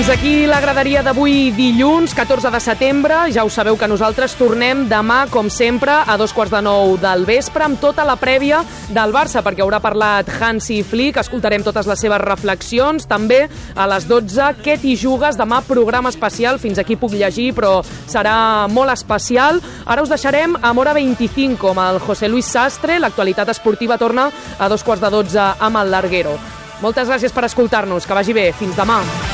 Fins aquí la graderia d'avui dilluns, 14 de setembre. Ja ho sabeu que nosaltres tornem demà, com sempre, a 8:45 del vespre, amb tota la prèvia del Barça, perquè haurà parlat Hansi Flick, escoltarem totes les seves reflexions. També a les 12, Què t'hi jugues? Demà programa especial, fins aquí puc llegir, però serà molt especial. Ara us deixarem amb Hora 25, amb el José Luis Sastre. L'actualitat esportiva torna a 11:45 amb el Larguero. Moltes gràcies per escoltar-nos, que vagi bé. Fins demà.